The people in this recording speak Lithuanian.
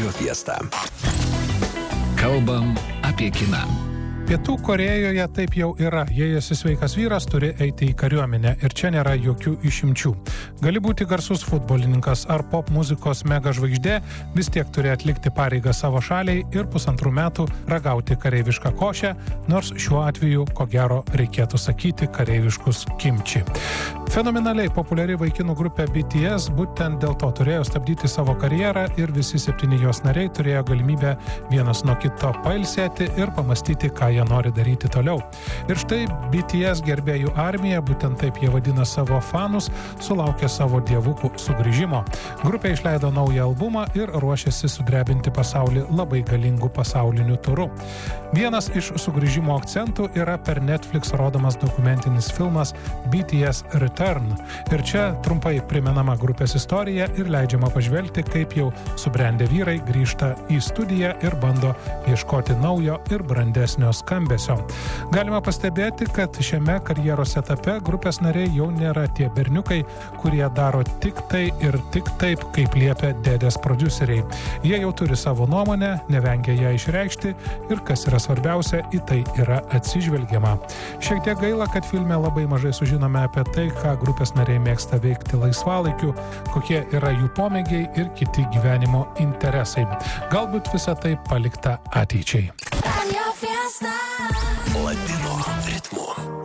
Radio Fiesta. Kalbam apie kiną. Pietų Korėjoje taip jau yra. Jei esi sveikas vyras, turi eiti į kariuomenę. Ir čia nėra jokių išimčių. Gali būti garsus futbolininkas ar pop muzikos mega žvaigždė, vis tiek turi atlikti pareigą savo šaliai ir 1,5 metų ragauti kareivišką košę, nors šiuo atveju, ko gero, reikėtų sakyti kareiviškus kimči. Fenomenaliai populiari vaikinų grupė BTS būtent dėl to turėjo stabdyti savo karjerą ir visi 7 jos nariai turėjo galimybę vienas nuo kito pailsėti ir pamastyti, ką jie nori daryti toliau. Ir štai BTS gerbėjų armija, būtent taip jie vadina savo fanus, sulaukė savo dievukų sugrįžimo. Grupė išleido naują albumą ir ruošiasi sudrebinti pasaulį labai galingų pasaulinių turų. Vienas iš sugrįžimo akcentų yra per Netflix rodomas dokumentinis filmas BTS Return. Ir čia trumpai primenama grupės istorija ir leidžiama pažvelgti, kaip jau subrendę vyrai grįžta į studiją ir bando ieškoti naujo ir brandesnio skambesio. Galima pastebėti, kad šiame karjeros etape grupės nariai jau nėra tie berniukai, kurie daro tik tai ir tik taip, kaip liepia dėdės prodiuseriai. Jie jau turi savo nuomonę, nevengia ją išreikšti ir, kas yra svarbiausia, į tai yra atsižvelgiama. Šiek tiek gaila, kad filme labai mažai sužinome apie tai, ką grupės nariai mėgsta veikti laisvalaikiu, kokie yra jų pomėgiai ir kiti gyvenimo interesai. Galbūt visa tai palikta ateičiai. Latino ritmu.